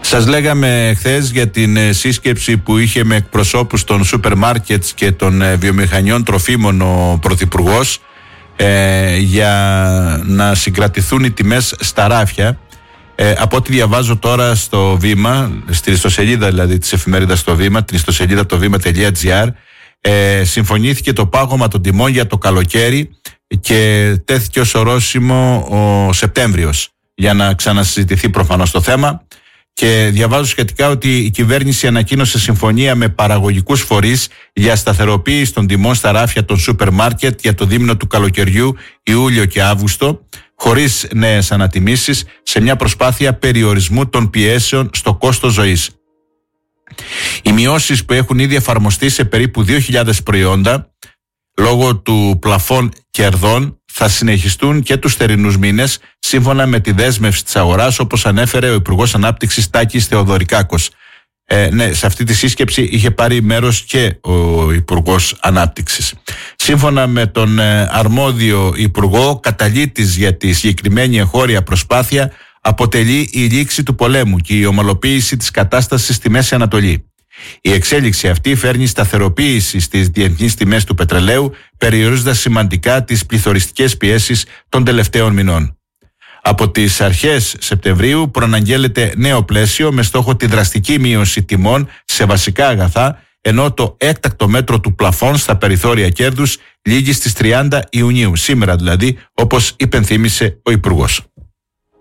Σας λέγαμε χθες για την σύσκεψη που είχε με εκπροσώπους των σούπερ μάρκετς και των βιομηχανιών τροφίμων ο Πρωθυπουργός για να συγκρατηθούν οι τιμές στα ράφια. Από ό,τι διαβάζω τώρα στο Βήμα, στην ιστοσελίδα δηλαδή της εφημερίδας στο Βήμα, την ιστοσελίδα το βήμα.gr, συμφωνήθηκε το πάγωμα των τιμών για το καλοκαίρι και τέθηκε ως ορόσημο ο Σεπτέμβριος για να ξανασυζητηθεί προφανώς το θέμα. Και διαβάζω σχετικά ότι η κυβέρνηση ανακοίνωσε συμφωνία με παραγωγικούς φορείς για σταθεροποίηση των τιμών στα ράφια των σούπερ μάρκετ για το δίμηνο του καλοκαιριού Ιούλιο και Αύγουστο, χωρίς νέες ανατιμήσεις, σε μια προσπάθεια περιορισμού των πιέσεων στο κόστος ζωής. Οι μειώσεις που έχουν ήδη εφαρμοστεί σε περίπου 2.000 προϊόντα λόγω του πλαφών κερδών θα συνεχιστούν και τους θερινούς μήνες, σύμφωνα με τη δέσμευση της αγοράς, όπως ανέφερε ο Υπουργός Ανάπτυξης Τάκης Θεοδωρικάκος. Ναι, σε αυτή τη σύσκεψη είχε πάρει μέρος και ο Υπουργός Ανάπτυξης. Σύμφωνα με τον αρμόδιο Υπουργό, καταλύτης για τη συγκεκριμένη εγχώρια προσπάθεια αποτελεί η λήξη του πολέμου και η ομαλοποίηση της κατάστασης στη Μέση Ανατολή. Η εξέλιξη αυτή φέρνει σταθεροποίηση στις διεθνείς τιμές του πετρελαίου, περιορίζοντας σημαντικά τις πληθωριστικές πιέσεις των τελευταίων μηνών. Από τις αρχές Σεπτεμβρίου προαναγγέλλεται νέο πλαίσιο με στόχο τη δραστική μείωση τιμών σε βασικά αγαθά, ενώ το έκτακτο μέτρο του πλαφών στα περιθώρια κέρδους λήγει στις 30 Ιουνίου, σήμερα δηλαδή, όπως υπενθύμησε ο Υπουργός.